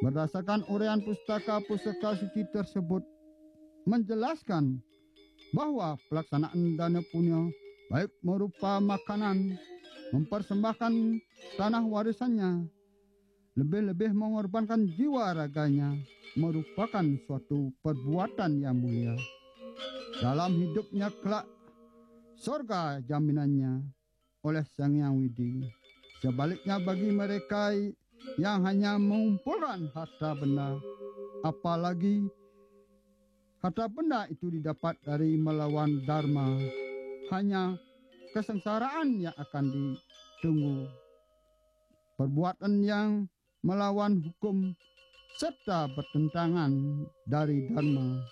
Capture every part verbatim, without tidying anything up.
Berdasarkan uraian pustaka-pustaka suci tersebut menjelaskan bahwa pelaksanaan dana punya baik merupa makanan, mempersembahkan tanah warisannya, lebih-lebih mengorbankan jiwa raganya, merupakan suatu perbuatan yang mulia. Dalam hidupnya kelak, sorga jaminannya oleh Sang Hyang Widi. Sebaliknya bagi mereka yang hanya mengumpulkan harta benda, apalagi harta benda itu didapat dari melawan dharma, hanya kesengsaraan yang akan ditunggu. Perbuatan yang melawan hukum serta bertentangan dari dharma,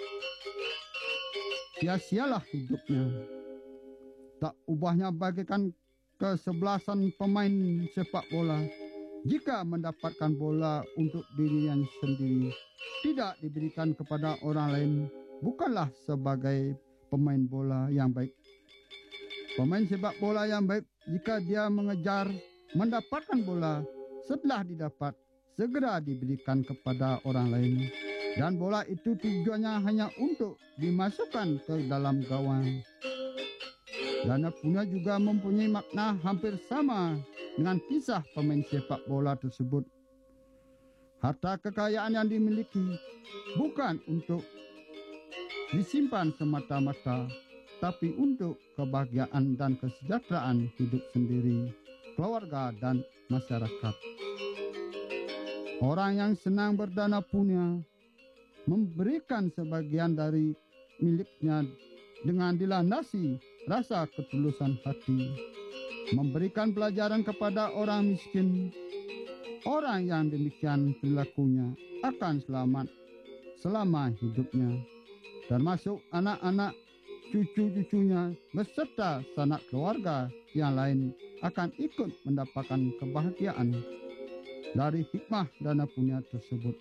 sia-sialah hidupnya. Tak ubahnya bagaikan kesebelasan pemain sepak bola. Jika mendapatkan bola untuk dirinya sendiri, tidak diberikan kepada orang lain, bukanlah sebagai pemain bola yang baik. Pemain sepak bola yang baik, jika dia mengejar mendapatkan bola, setelah didapat, segera diberikan kepada orang lain. Dan bola itu tujuannya hanya untuk dimasukkan ke dalam gawang. Dana punya juga mempunyai makna hampir sama dengan kisah pemain sepak bola tersebut. Harta kekayaan yang dimiliki bukan untuk disimpan semata-mata, tapi untuk kebahagiaan dan kesejahteraan hidup sendiri, keluarga, dan masyarakat. Orang yang senang berdana punya memberikan sebagian dari miliknya dengan dilandasi rasa ketulusan hati, memberikan pelajaran kepada orang miskin. Orang yang demikian perilakunya akan selamat selama hidupnya, termasuk anak-anak cucu-cucunya beserta sanak keluarga yang lain akan ikut mendapatkan kebahagiaan dari hikmah dana punya tersebut.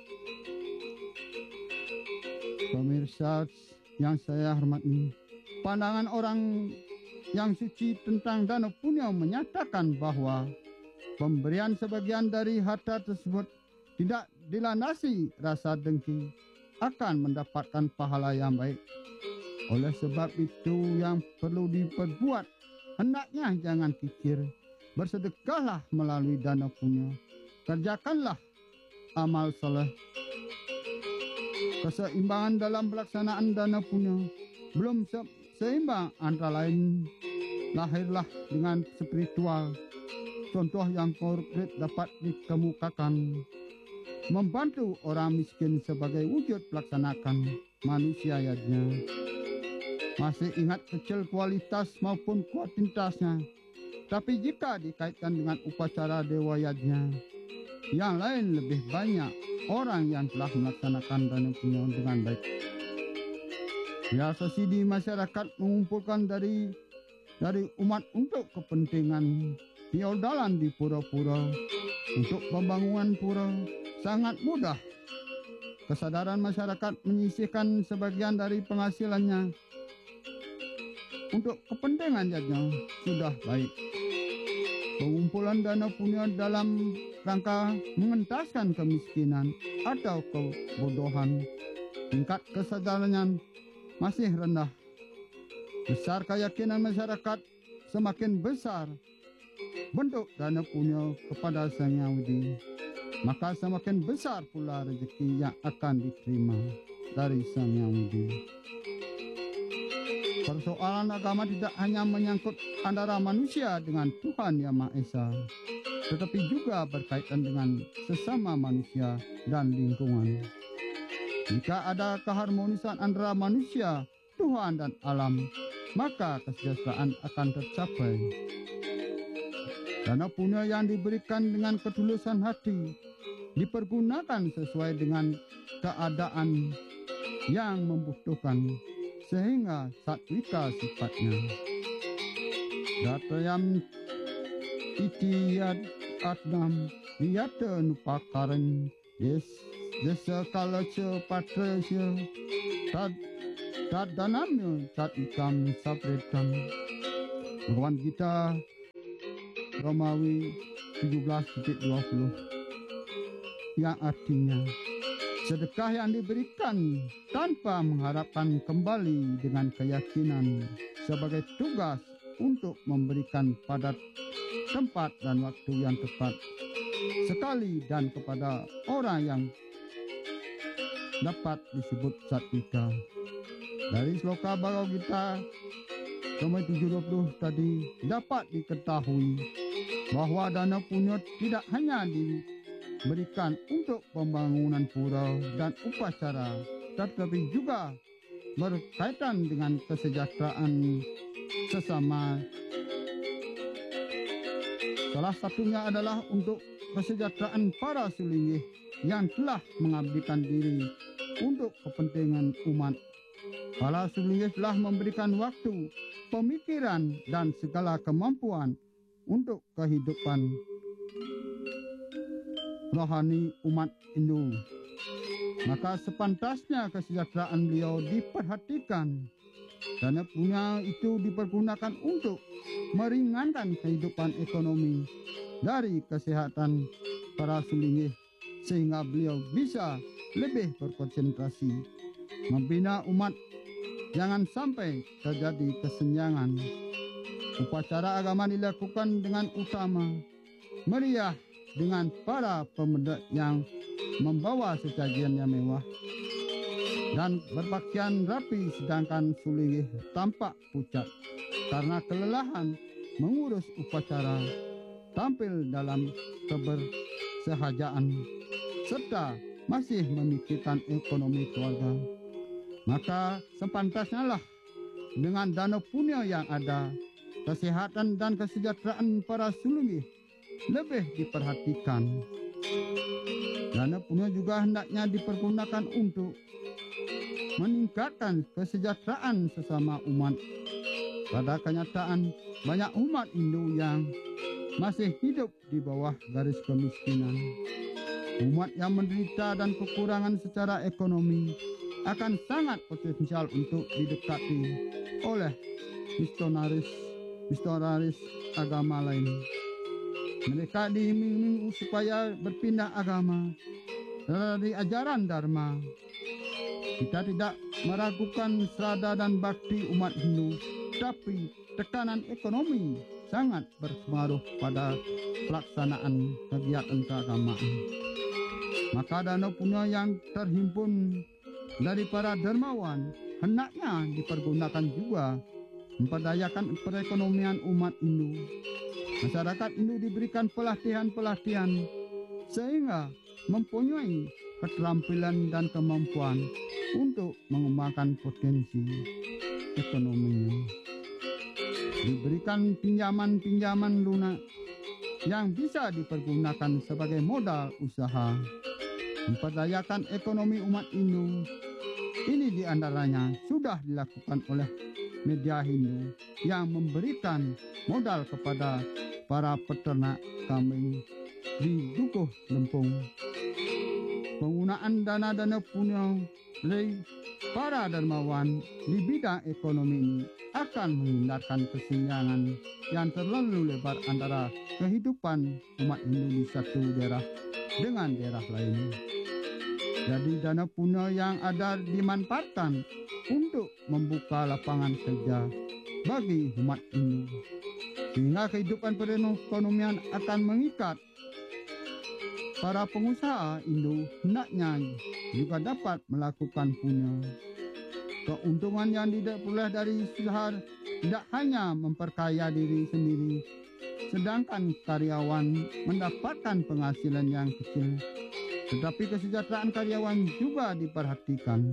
Pemirsa yang saya hormati, pandangan orang yang suci tentang dana punya menyatakan bahwa pemberian sebagian dari harta tersebut tidak dilandasi rasa dengki akan mendapatkan pahala yang baik. Oleh sebab itu yang perlu diperbuat, hendaknya jangan kikir, bersedekahlah melalui dana punya, kerjakanlah amal soleh. Keseimbangan dalam pelaksanaan dana punya belum se- seimbang, antara lain lahirlah dengan spiritual. Contoh yang konkret dapat dikemukakan: membantu orang miskin sebagai wujud pelaksanakan manusia yadnya. Masih ingat kecil kualitas maupun kuantitasnya, tapi jika dikaitkan dengan upacara dewa yadnya, yang lain lebih banyak orang yang telah melaksanakan dana punya dengan baik. Biasa di masyarakat mengumpulkan dari dari umat untuk kepentingan feodalan di pura-pura, untuk pembangunan pura sangat mudah. Kesadaran masyarakat menyisihkan sebagian dari penghasilannya untuk kepentingan jadinya sudah baik. Pengumpulan dana punya dalam rangka mengentaskan kemiskinan atau kebodohan, tingkat kesadarannya masih rendah. Besar keyakinan masyarakat, semakin besar bentuk dana punya kepada Sang Hyang Widi, maka semakin besar pula rezeki yang akan diterima dari Sang Hyang Widi. Persoalan agama tidak hanya menyangkut antara manusia dengan Tuhan Yang Maha Esa, tetapi juga berkaitan dengan sesama manusia dan lingkungan. Jika ada keharmonisan antara manusia, Tuhan, dan alam, maka kesejahteraan akan tercapai. Dana punya yang diberikan dengan ketulusan hati dipergunakan sesuai dengan keadaan yang membutuhkan, sehingga satvika sifatnya. Datayam itiyat atnam liyata nupakaran des desa kalaca patrasya tad tad danamya tad ikam sapretam. Bhagwan Gita Romawi tujuh belas titik dua puluh. yang artinya sedekah yang diberikan tanpa mengharapkan kembali dengan keyakinan sebagai tugas untuk memberikan pada tempat dan waktu yang tepat sekali dan kepada orang yang dapat disebut satvika. Dari sloka Bhagavad Gita nomor tujuh dua puluh tadi dapat diketahui bahwa dana punya tidak hanya diberikan untuk pembangunan pura dan upacara, tetapi juga berkaitan dengan kesejahteraan sesama. Salah satunya adalah untuk kesejahteraan para sulinggih yang telah mengabdikan diri untuk kepentingan umat. Para sulinggih telah memberikan waktu, pemikiran, dan segala kemampuan untuk kehidupan rohani umat Hindu. Maka sepantasnya kesejahteraan beliau diperhatikan. Dana punya itu dipergunakan untuk meringankan kehidupan ekonomi dari kesehatan para sulinggih sehingga beliau bisa lebih berkonsentrasi membina umat. Jangan sampai terjadi kesenjangan. Upacara agama dilakukan dengan utama, meriah dengan para pemuda yang membawa sesajian yang mewah dan berpakaian rapi, sedangkan sulinggih tampak pucat karena kelelahan mengurus upacara, tampil dalam kebersahajaan serta masih memikirkan ekonomi keluarga. Maka sepantasnya lah dengan dana punya yang ada, kesehatan dan kesejahteraan para sulinggih lebih diperhatikan. Dana punya juga hendaknya dipergunakan untuk meningkatkan kesejahteraan sesama umat. Pada kenyataan, banyak umat Hindu yang masih hidup di bawah garis kemiskinan. Umat yang menderita dan kekurangan secara ekonomi akan sangat potensial untuk didekati oleh misionaris misionaris agama lain. Mereka diiming-iming supaya berpindah agama dari ajaran Dharma. Kita tidak meragukan serada dan bakti umat Hindu, tapi tekanan ekonomi sangat berpengaruh pada pelaksanaan kegiatan keagamaan. Maka dana punya yang terhimpun dari para dermawan hendaknya dipergunakan juga memperdayakan perekonomian umat Hindu. Masyarakat Hindu diberikan pelatihan-pelatihan sehingga mempunyai keterampilan dan kemampuan untuk mengembangkan potensi ekonominya. Diberikan pinjaman-pinjaman lunak yang bisa dipergunakan sebagai modal usaha. Memperdayakan ekonomi umat Hindu ini diantaranya sudah dilakukan oleh media Hindu yang memberikan modal kepada para peternak kambing di Dukuh Lempung. Penggunaan dana-dana punya dari para dermawan di bidang ekonomi ini akan menghindarkan kesenjangan yang terlalu lebar antara kehidupan umat Hindu di satu daerah dengan daerah lain. Jadi dana punya yang ada dimanfaatkan untuk membuka lapangan kerja bagi umat Hindu, sehingga kehidupan perekonomian akan mengikat. Para pengusaha Hindu hendaknya juga dapat melakukan punya. Keuntungan yang diperoleh dari usaha tidak hanya memperkaya diri sendiri, sedangkan karyawan mendapatkan penghasilan yang kecil, tetapi kesejahteraan karyawan juga diperhatikan.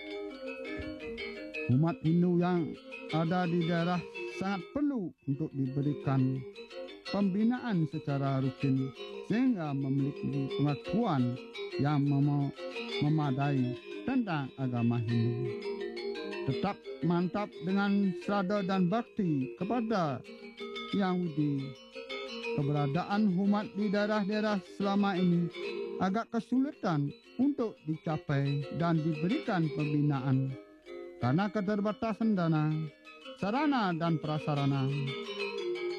Umat Hindu yang ada di daerah sangat perlu untuk diberikan pembinaan secara rutin sehingga memiliki pengetahuan yang mem memadai tentang agama Hindu. Tetap mantap dengan serada dan bakti kepada Yang Widi. Keberadaan umat di daerah-daerah selama ini agak kesulitan untuk dicapai dan diberikan pembinaan karena keterbatasan dana, sarana dan prasarana.